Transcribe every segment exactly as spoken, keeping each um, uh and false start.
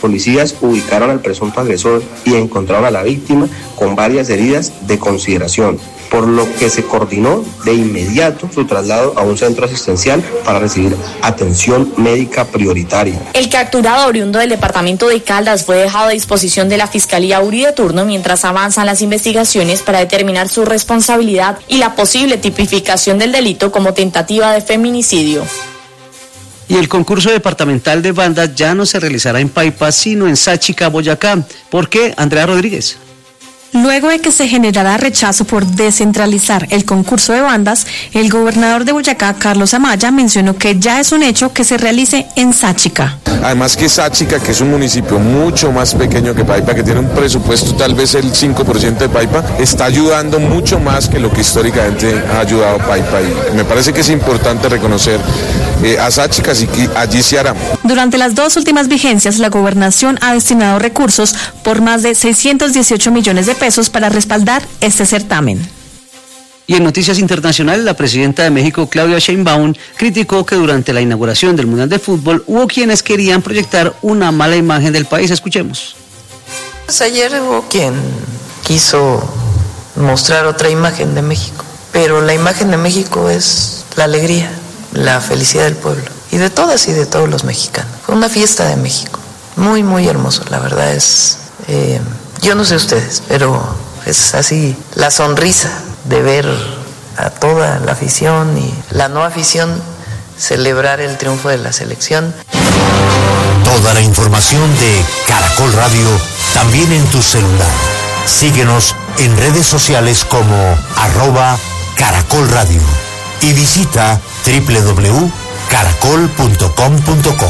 policías ubicaron al presunto agresor y encontraron a la víctima con varias heridas de consideración, por lo que se coordinó de inmediato su traslado a un centro asistencial para recibir atención médica prioritaria. El capturado oriundo del departamento de Caldas fue dejado a disposición de la Fiscalía Uri de turno mientras avanzan las investigaciones para determinar su responsabilidad y la posible tipificación del delito como tentativa de feminicidio. Y el concurso departamental de bandas ya no se realizará en Paipa, sino en Sáchica, Boyacá. ¿Por qué? Andrea Rodríguez. Luego de que se generara rechazo por descentralizar el concurso de bandas, el gobernador de Boyacá, Carlos Amaya, mencionó que ya es un hecho que se realice en Sáchica. Además que Sáchica, que es un municipio mucho más pequeño que Paipa, que tiene un presupuesto tal vez el cinco por ciento de Paipa, está ayudando mucho más que lo que históricamente ha ayudado Paipa. Y me parece que es importante reconocer eh, a Sáchica, así que allí se hará. Durante las dos últimas vigencias, la gobernación ha destinado recursos por más de seiscientos dieciocho millones de pesos para respaldar este certamen. Y en noticias internacionales, la presidenta de México, Claudia Sheinbaum, criticó que durante la inauguración del Mundial de Fútbol hubo quienes querían proyectar una mala imagen del país. Escuchemos. Pues ayer hubo quien quiso mostrar otra imagen de México, pero la imagen de México es la alegría, la felicidad del pueblo, y de todas y de todos los mexicanos. Fue una fiesta de México, muy, muy hermoso, la verdad es... Eh, yo no sé ustedes, pero es así la sonrisa de ver a toda la afición y la no afición celebrar el triunfo de la selección. Toda la información de Caracol Radio también en tu celular. Síguenos en redes sociales como arroba Caracol Radio y visita doble u doble u doble u punto caracol punto com punto co.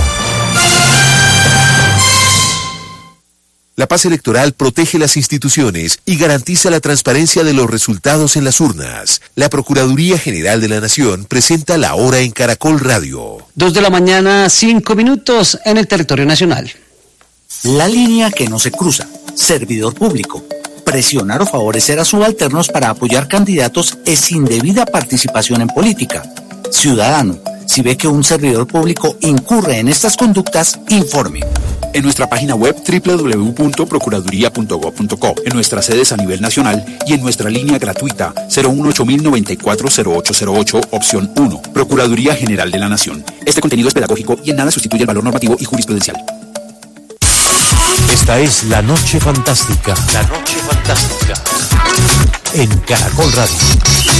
La paz electoral protege las instituciones y garantiza la transparencia de los resultados en las urnas. La Procuraduría General de la Nación presenta la hora en Caracol Radio. Dos de la mañana, cinco minutos en el territorio nacional. La línea que no se cruza. Servidor público. Presionar o favorecer a subalternos para apoyar candidatos es indebida participación en política. Ciudadano, si ve que un servidor público incurre en estas conductas, informe. En nuestra página web doble u doble u doble u punto procuraduría punto gob punto co, en nuestras sedes a nivel nacional y en nuestra línea gratuita cero uno ocho mil noventa y cuatro cero ocho cero ocho, opción uno. Procuraduría General de la Nación. Este contenido es pedagógico y en nada sustituye el valor normativo y jurisprudencial. Esta es La Noche Fantástica. La Noche Fantástica. En Caracol Radio.